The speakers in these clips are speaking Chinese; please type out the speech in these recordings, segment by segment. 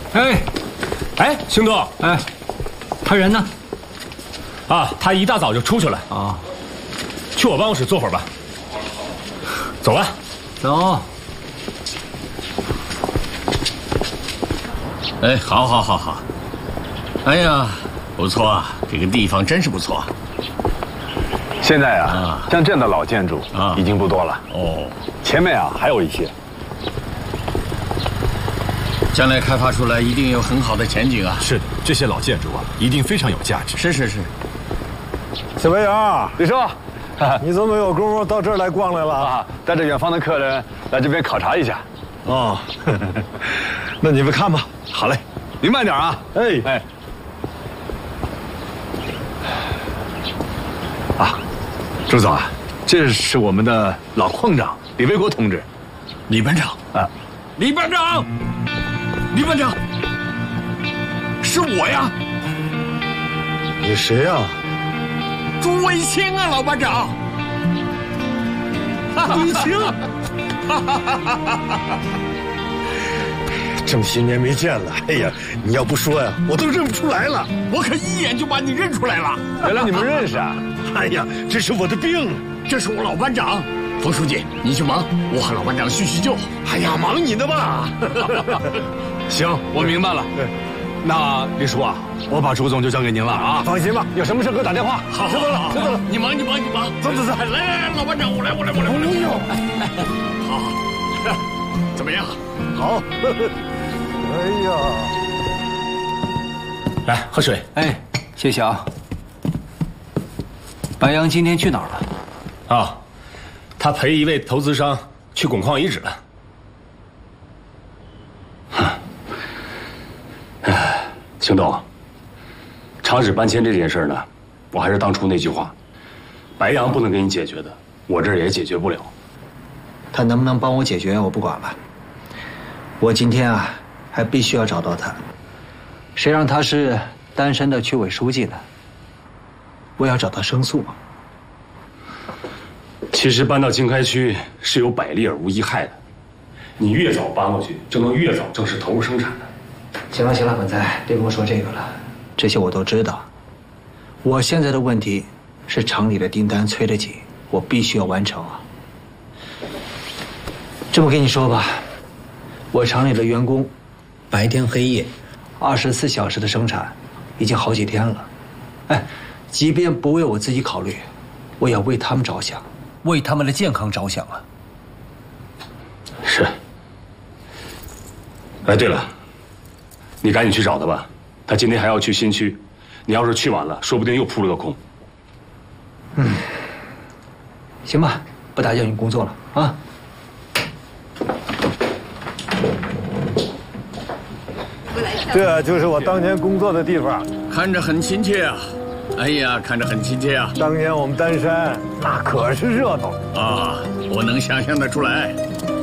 哎，兄弟， 哎，他人呢？ 啊，他一大早就出去了啊。 去我办公室坐会儿吧。走吧。 走。 哎，好。哎呀，不错啊，这个地方真是不错。 现在啊，像这样的老建筑已经不多了。 哦， 前面啊还有一些。 将来开发出来一定有很好的前景啊！ 是的，这些老建筑啊，一定非常有价值。 是。 小白杨， 李叔， 你怎么有功夫到这儿来逛来了啊？ 带着远方的客人来这边考察一下。 哦，那你们看吧。 好嘞，您慢点啊。哎。啊，朱总啊，这是我们的老矿长李卫国同志。 李班长啊， 李班长，是我呀。 你谁呀？ 朱卫清啊，老班长。 卫清。这么些年没见了，哎呀，你要不说呀，我都认不出来了。 我可一眼就把你认出来了。 原来你们认识啊？ 哎呀，这是我的病。 这是我老班长，冯书记，你去忙，我和老班长叙旧。 哎呀，忙你的吧。 行，我明白了。那李叔啊，我把朱总就交给您了啊。 放心吧，有什么事给我打电话。 好， 知道了。 你忙。 走。 来，老班长，我来。 不用。 好，怎么样？ 好。哎呀， 来喝水。 哎，谢谢啊。白杨今天去哪儿了？ 啊，他陪一位投资商去汞矿遗址了。 邢董，厂址搬迁这件事呢，我还是当初那句话，白杨不能给你解决的，我这儿也解决不了。 他能不能帮我解决，我不管了。我今天啊，还必须要找到他。谁让他是单身的区委书记呢？我要找他申诉。 其实搬到经开区是有百利而无一害的，你越早搬过去，就能越早正式投入生产的。 行了，本裁，别跟我说这个了，这些我都知道。我现在的问题是厂里的订单催得紧，我必须要完成啊。这么跟你说吧，我厂里的员工白天黑夜24小时的生产，已经好几天了。哎，即便不为我自己考虑，我也要为他们着想，为他们的健康着想啊。 是。哎，对了，你赶紧去找他吧，他今天还要去新区，你要是去晚了，说不定又扑了个空。 行吧，不打搅你工作了啊。 这就是我当年工作的地方， 看着很亲切啊。哎呀，看着很亲切啊。 当年我们丹山那可是热闹啊，我能想象得出来。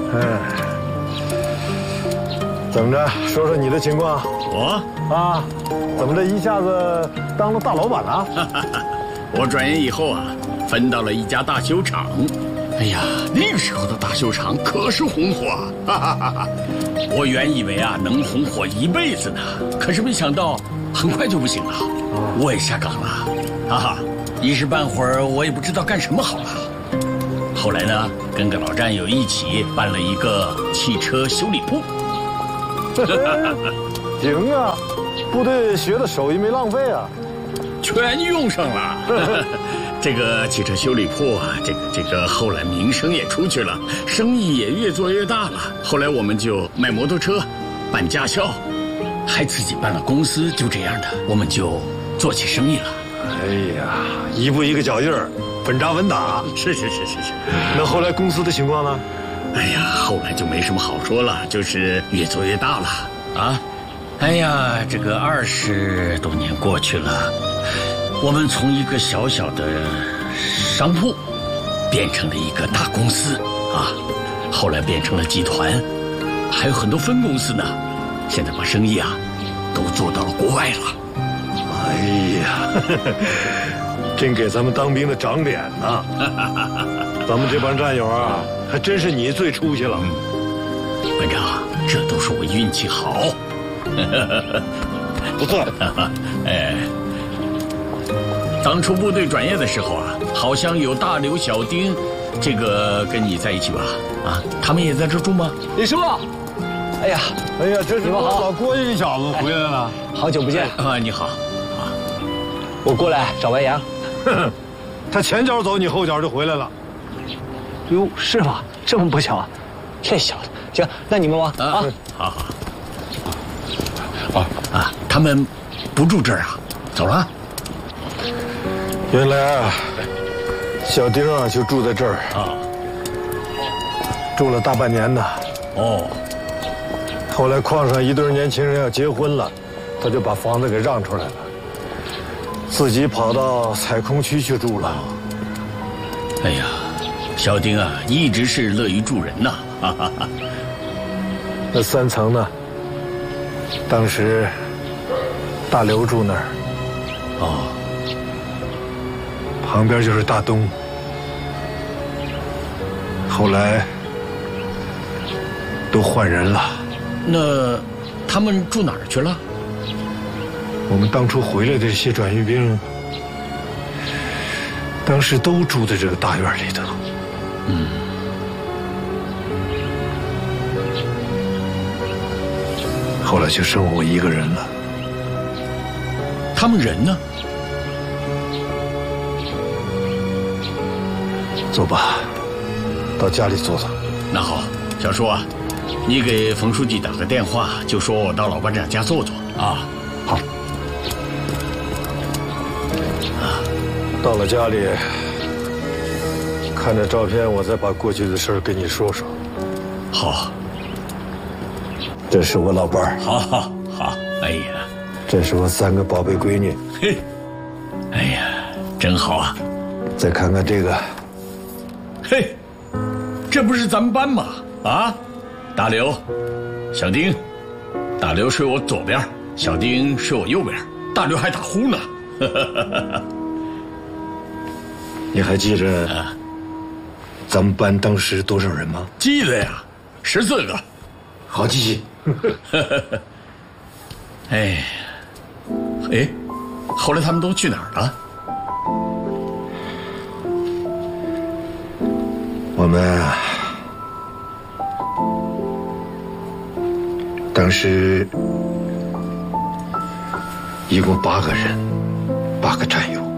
怎么着？说说你的情况。 我啊，怎么这一下子当了大老板了？ 我转业以后啊，分到了一家大修厂。哎呀，那个时候的大修厂可是红火啊！我原以为啊能红火一辈子呢，可是没想到很快就不行了，我也下岗了，一时半会儿我也不知道干什么好了。后来呢，跟个老战友一起办了一个汽车修理铺。 行啊，部队学的手艺没浪费啊， 全用上了。这个汽车修理铺啊，这个后来名声也出去了，生意也越做越大了。后来我们就卖摩托车，办驾校，还自己办了公司，就这样的，我们就做起生意了。 哎呀，一步一个脚印儿，稳扎稳打。 是。 那后来公司的情况呢？ 哎呀，后来就没什么好说了，就是越做越大了啊。哎呀，这个20多年过去了。我们从一个小小的商铺变成了一个大公司啊，后来变成了集团，还有很多分公司呢。现在把生意啊都做到了国外了。 哎呀，真给咱们当兵的长脸呐！咱们这帮战友啊，还真是你最出息了。 班长，这都是我运气好。 不错。 哎，当初部队转业的时候啊，好像有大刘、小丁，这个跟你在一起吧？啊，他们也在这住吗？ 李叔，哎呀， 这是我老郭一小子回来了， 好久不见啊！你好， 我过来找白杨。 他前脚走，你后脚就回来了。 哟，是吗？这么不巧啊？这小子，行，那你们忙啊。 好。啊，他们不住这儿啊，走了。 原来啊，小丁啊就住在这儿啊， 住了大半年呢。 哦， 后来矿上一对年轻人要结婚了，他就把房子给让出来了，自己跑到采空区去住了。 哎呀，小丁啊，一直是乐于助人呐。哈哈哈。 那3层呢？当时大刘住那儿， 哦， 旁边就是大东。后来都换人了。 那他们住哪儿去了？ 我们当初回来的这些转运兵，当时都住在这个大院里头。后来就剩我一个人了。 他们人呢？ 走吧，到家里坐坐。 那好，小叔啊，你给冯书记打个电话，就说我到老班长家坐坐啊。 好。到了家里，看着照片，我再把过去的事儿跟你说说。 好。 这是我老伴儿。 好。哎呀， 这是我3个宝贝闺女。 嘿，哎呀，真好啊！ 再看看这个。 嘿，这不是咱们班吗？啊，大刘、小丁，大刘睡我左边，小丁睡我右边，大刘还打呼呢。 你还记着咱们班当时多少人吗？ 记得呀，14个。 好记性。 哎，后来他们都去哪儿了？ 我们当时一共8个人，8个战友，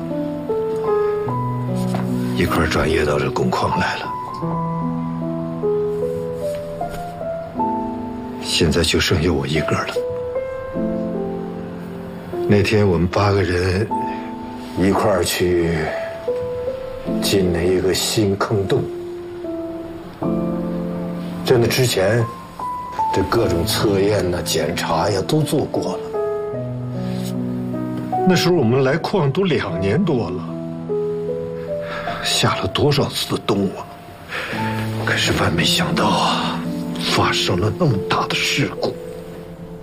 一块转业到这工矿来了。现在就剩下我一个了。那天我们8个人一块儿去进了一个新坑洞。在那之前，这各种测验呐、检查呀都做过了。那时候我们来矿都2年多了，下了多少次的洞啊！可是万没想到啊，发生了那么大的事故。